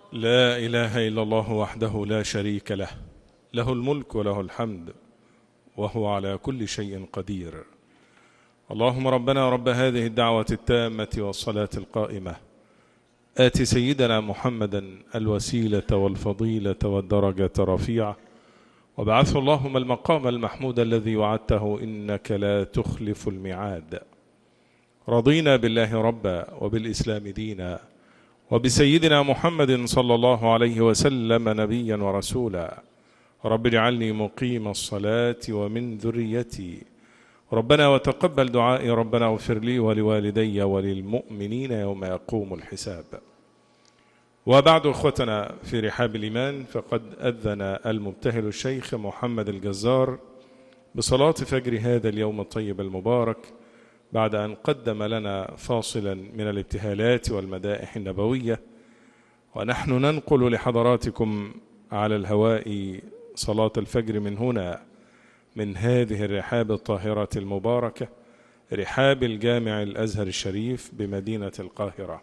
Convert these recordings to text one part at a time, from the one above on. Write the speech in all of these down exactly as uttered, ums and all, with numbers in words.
لا إله إلا الله وحده لا شريك له، له الملك وله الحمد وهو على كل شيء قدير. اللهم ربنا رب هذه الدعوة التامة والصلاة القائمة، آت سيدنا محمدا الوسيلة والفضيلة والدرجة رفيعة، وابعثه اللهم المقام المحمود الذي وعدته إنك لا تخلف الميعاد. رضينا بالله ربا وبالإسلام دينا وبسيدنا محمد صلى الله عليه وسلم نبيا ورسولا. رب اجعلني مقيم الصلاة ومن ذريتي، ربنا وتقبل دعائي، ربنا اغفر لي ولوالدي وللمؤمنين يوم يقوم الحساب. وبعد اخوتنا في رحاب الإيمان، فقد أذن المبتهل الشيخ محمد الجزار بصلاة فجر هذا اليوم الطيب المبارك، بعد أن قدم لنا فاصلا من الابتهالات والمدائح النبوية، ونحن ننقل لحضراتكم على الهواء صلاة الفجر من هنا، من هذه الرحاب الطاهرة المباركة، رحاب الجامع الأزهر الشريف بمدينة القاهرة.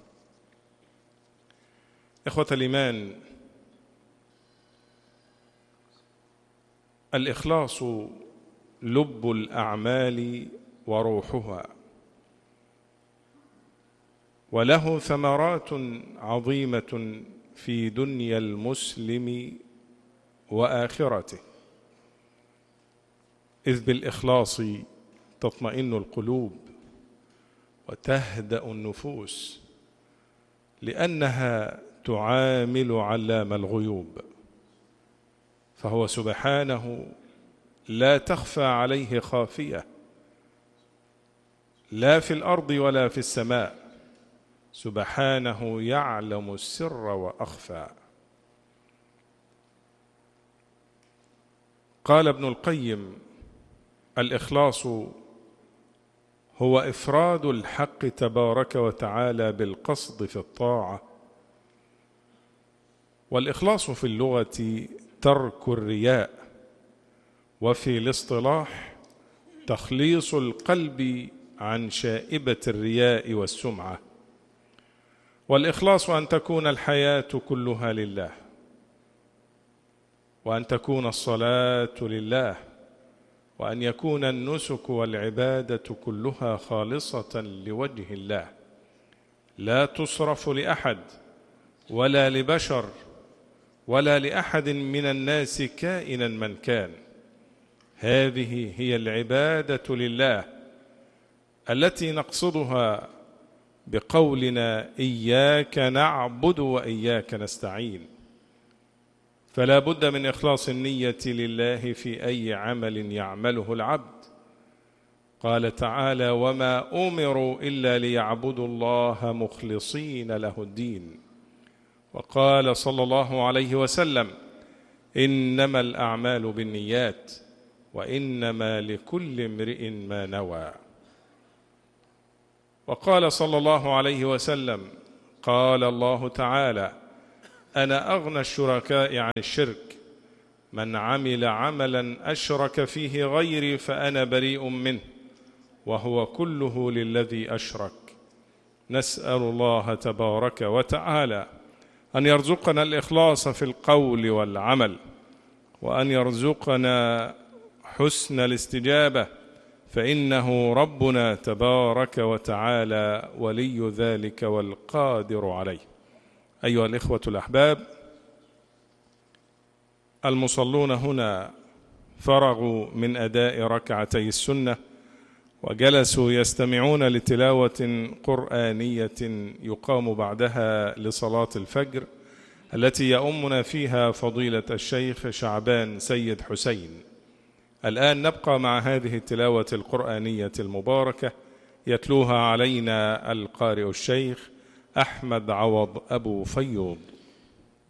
إخوة الإيمان، الإخلاص لب الأعمال وروحها، وله ثمرات عظيمة في دنيا المسلم وآخرته، إذ بالإخلاص تطمئن القلوب وتهدأ النفوس، لأنها تعامل علام الغيوب، فهو سبحانه لا تخفى عليه خافية، لا في الأرض ولا في السماء، سبحانه يعلم السر وأخفى. قال ابن القيم: الإخلاص هو إفراد الحق تبارك وتعالى بالقصد في الطاعة. والإخلاص في اللغة ترك الرياء، وفي الاصطلاح تخليص القلب عن شائبة الرياء والسمعة. والإخلاص أن تكون الحياة كلها لله، وأن تكون الصلاة لله، وأن يكون النسك والعبادة كلها خالصة لوجه الله، لا تصرف لأحد ولا لبشر ولا لأحد من الناس كائنا من كان. هذه هي العبادة لله التي نقصدها بقولنا إياك نعبد وإياك نستعين. فلا بد من إخلاص النية لله في أي عمل يعمله العبد. قال تعالى: وما أمروا إلا ليعبدوا الله مخلصين له الدين. وقال صلى الله عليه وسلم: إنما الأعمال بالنيات وإنما لكل امرئ ما نوى. وقال صلى الله عليه وسلم: قال الله تعالى: أنا أغنى الشركاء عن الشرك، من عمل عملا أشرك فيه غيري فأنا بريء منه وهو كله للذي أشرك. نسأل الله تبارك وتعالى أن يرزقنا الإخلاص في القول والعمل، وأن يرزقنا حسن الاستجابة، فإنه ربنا تبارك وتعالى ولي ذلك والقادر عليه. أيها الإخوة الأحباب، المصلون هنا فرغوا من أداء ركعتي السنة وجلسوا يستمعون لتلاوة قرآنية يقام بعدها لصلاة الفجر، التي يؤمنا فيها فضيلة الشيخ شعبان سيد حسين. الآن نبقى مع هذه التلاوة القرآنية المباركة، يتلوها علينا القارئ الشيخ أحمد عوض أبو فيوض.